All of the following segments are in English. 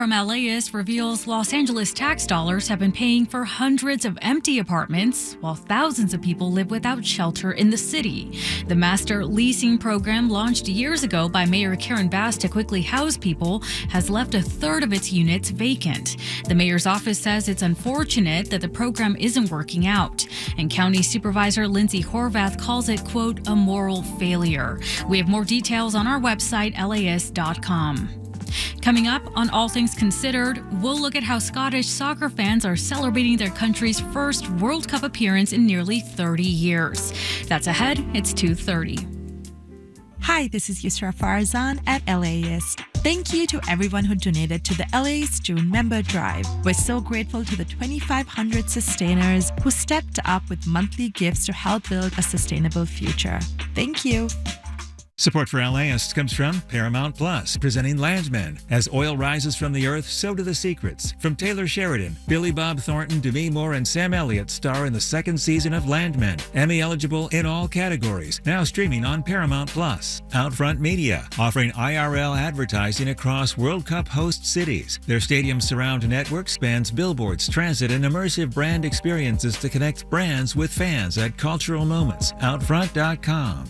From LAist reveals Los Angeles tax dollars have been paying for hundreds of empty apartments, while thousands of people live without shelter in the city. The master leasing program, launched years ago by Mayor Karen Bass to quickly house people, has left a third of its units vacant. The mayor's office says it's unfortunate that the program isn't working out, and County Supervisor Lindsay Horvath calls it, quote, a moral failure. We have more details on our website, laist.com. Coming up on All Things Considered, we'll look at how Scottish soccer fans are celebrating their country's first World Cup appearance in nearly 30 years. That's ahead. It's 2:30. Hi, this is Yusra Farzan at LAist. Thank you to everyone who donated to the LAist June member drive. We're so grateful to the 2,500 sustainers who stepped up with monthly gifts to help build a sustainable future. Thank you. Support for LAist comes from Paramount Plus, presenting Landmen. As oil rises from the earth, so do the secrets. From Taylor Sheridan, Billy Bob Thornton, Demi Moore, and Sam Elliott star in the second season of Landmen. Emmy eligible in all categories. Now streaming on Paramount Plus. Outfront Media, offering IRL advertising across World Cup host cities. Their stadium surround network spans billboards, transit, and immersive brand experiences to connect brands with fans at cultural moments. Outfront.com.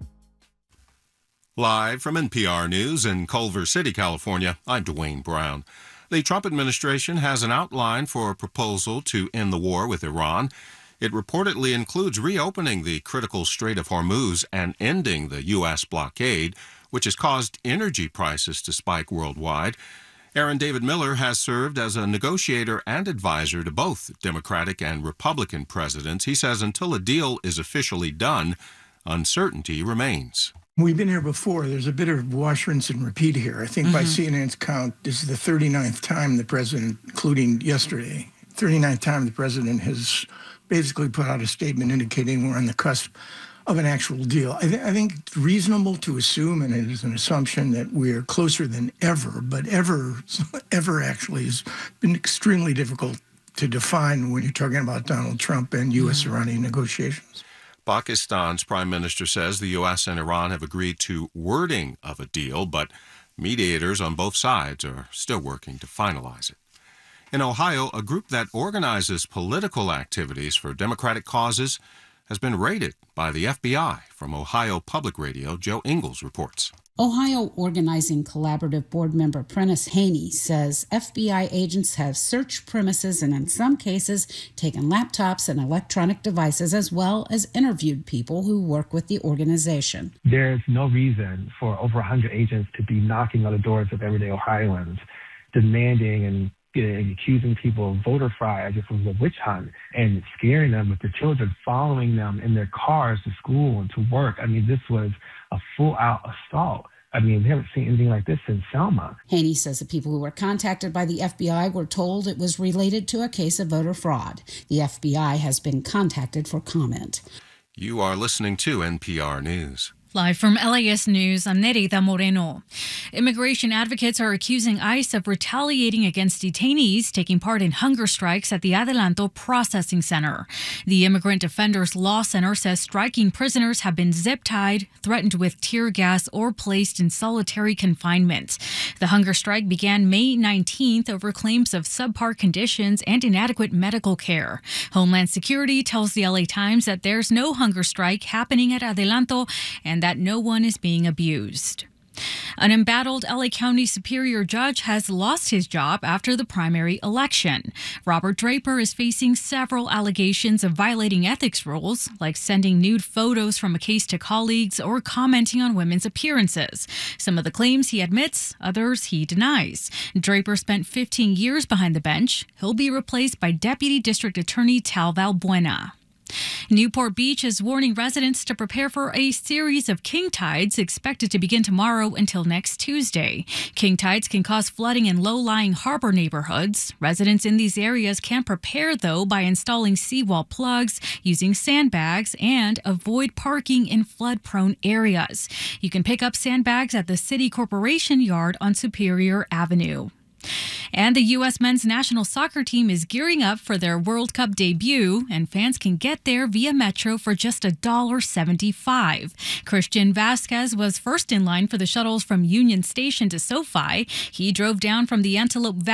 Live from NPR News in Culver City, California, I'm Dwayne Brown. The Trump administration has an outline for a proposal to end the war with Iran. It reportedly includes reopening the critical Strait of Hormuz and ending the U.S. blockade, which has caused energy prices to spike worldwide. Aaron David Miller has served as a negotiator and advisor to both Democratic and Republican presidents. He says until a deal is officially done, uncertainty remains. We've been here before. There's a bit of wash, rinse, and repeat here. I think by CNN's count, this is the 39th time the president, including yesterday, 39th time the president has basically put out a statement indicating we're on the cusp of an actual deal. I think it's reasonable to assume, and it is an assumption, that we're closer than ever, but ever actually has been extremely difficult to define when you're talking about Donald Trump and U.S.-Iranian negotiations. Pakistan's prime minister says the U.S. and Iran have agreed to wording of a deal, but mediators on both sides are still working to finalize it. In Ohio, a group that organizes political activities for Democratic causes has been raided by the FBI. From Ohio Public Radio, Joe Ingles reports. Ohio Organizing Collaborative board member Prentice Haney says FBI agents have searched premises and in some cases taken laptops and electronic devices, as well as interviewed people who work with the organization. There's no reason for over 100 agents to be knocking on the doors of everyday Ohioans, demanding and accusing people of voter fraud as if it was a witch hunt, and scaring them with their children, following them in their cars to school and to work. I mean, this was a full-out assault. I mean, we haven't seen anything like this since Selma. Haney says the people who were contacted by the FBI were told it was related to a case of voter fraud. The FBI has been contacted for comment. You are listening to NPR News. Live from LAist News, I'm Nerida Moreno. Immigration advocates are accusing ICE of retaliating against detainees taking part in hunger strikes at the Adelanto Processing Center. The Immigrant Defenders Law Center says striking prisoners have been zip-tied, threatened with tear gas, or placed in solitary confinement. The hunger strike began May 19th over claims of subpar conditions and inadequate medical care. Homeland Security tells the LA Times that there's no hunger strike happening at Adelanto and that no one is being abused. An embattled LA County Superior Judge has lost his job after the primary election. Robert Draper is facing several allegations of violating ethics rules, like sending nude photos from a case to colleagues or commenting on women's appearances. Some of the claims he admits, others he denies. Draper spent 15 years behind the bench. He'll be replaced by Deputy District Attorney Tal Valbuena. Newport Beach is warning residents to prepare for a series of king tides expected to begin tomorrow until next Tuesday. King tides can cause flooding in low-lying harbor neighborhoods. Residents in these areas can prepare, though, by installing seawall plugs, using sandbags, and avoid parking in flood-prone areas. You can pick up sandbags at the City Corporation Yard on Superior Avenue. And the U.S. men's national soccer team is gearing up for their World Cup debut, and fans can get there via Metro for just $1.75. Christian Vasquez was first in line for the shuttles from Union Station to SoFi. He drove down from the Antelope Valley